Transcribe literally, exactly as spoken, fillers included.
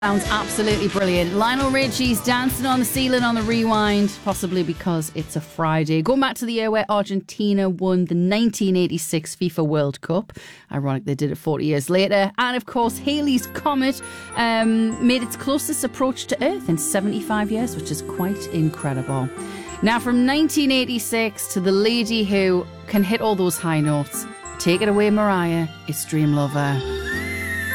Sounds absolutely brilliant. Lionel Richie's dancing on the ceiling on the rewind, possibly because it's a Friday. Going back to the year where Argentina won the nineteen eighty-six FIFA World Cup. Ironic they did it forty years later. And of course, Halley's Comet um, made its closest approach to Earth in seventy-five years, which is quite incredible. Now, from nineteen eighty-six to the lady who can hit all those high notes. Take it away, Mariah. It's Dream Lover.